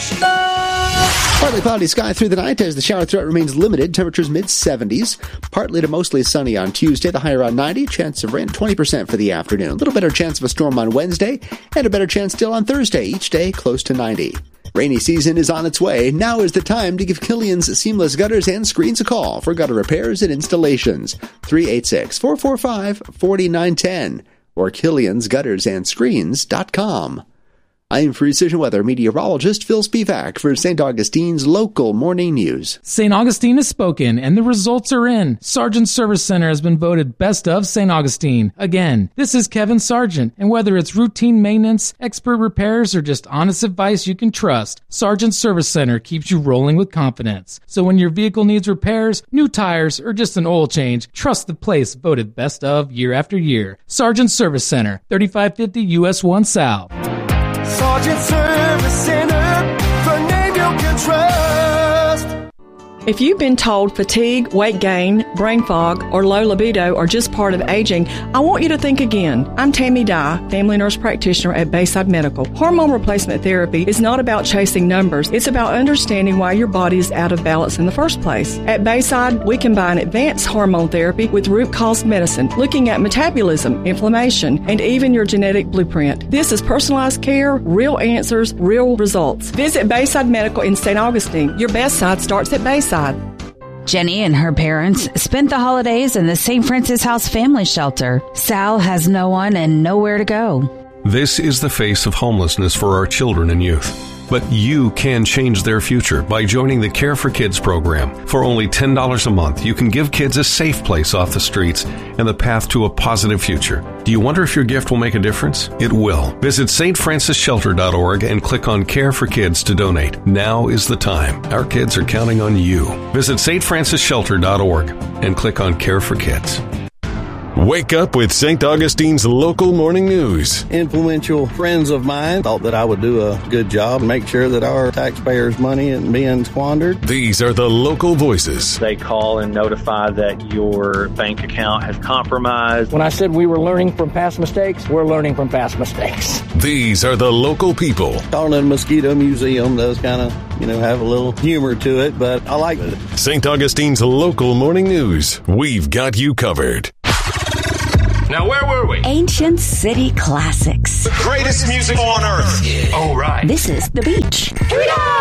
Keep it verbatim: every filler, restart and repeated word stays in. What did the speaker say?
Partly cloudy sky through the night as the shower threat remains limited. Temperatures mid-seventies. Partly to mostly sunny on Tuesday. The high around ninety. Chance of rain twenty percent for the afternoon. A little better chance of a storm on Wednesday. And a better chance still on Thursday. Each day close to ninety. Rainy season is on its way. Now is the time to give Killian's Seamless Gutters and Screens a call for gutter repairs and installations. three eight six, four four five, four nine one zero or Killian's Gutters and Screens dot com. I am Precision Weather meteorologist Phil Spivak for Saint Augustine's local morning news. Saint Augustine has spoken, and the results are in. Sargent Service Center has been voted Best of Saint Augustine. Again, this is Kevin Sargent, and whether it's routine maintenance, expert repairs, or just honest advice you can trust, Sargent Service Center keeps you rolling with confidence. So when your vehicle needs repairs, new tires, or just an oil change, trust the place voted Best of year after year. Sargent Service Center, thirty-five fifty U S one South. Sargent Service Center, the name you can trust. If you've been told fatigue, weight gain, brain fog, or low libido are just part of aging, I want you to think again. I'm Tammy Dye, family nurse practitioner at Bayside Medical. Hormone replacement therapy is not about chasing numbers. It's about understanding why your body is out of balance in the first place. At Bayside, we combine advanced hormone therapy with root cause medicine, looking at metabolism, inflammation, and even your genetic blueprint. This is personalized care, real answers, real results. Visit Bayside Medical in Saint Augustine. Your best side starts at Bayside. Jenny and her parents spent the holidays in the Saint Francis House Family Shelter. Sal has no one and nowhere to go. This is the face of homelessness for our children and youth. But you can change their future by joining the Care for Kids program. For only ten dollars a month, you can give kids a safe place off the streets and the path to a positive future. Do you wonder if your gift will make a difference? It will. Visit S T Francis Shelter dot org and click on Care for Kids to donate. Now is the time. Our kids are counting on you. Visit S T Francis Shelter dot org and click on Care for Kids. Wake up with Saint Augustine's local morning news. Influential friends of mine thought that I would do a good job, make sure that our taxpayers' money isn't being squandered. These are the local voices. They call and notify that your bank account has compromised. When I said we were learning from past mistakes, we're learning from past mistakes. These are the local people. Calling it a mosquito museum does kind of, you know, have a little humor to it, but I like it. Saint Augustine's local morning news. We've got you covered. Now, where were we? Ancient City Classics. The greatest music on earth. Yeah. Oh, right. This is The Beach. Here we go!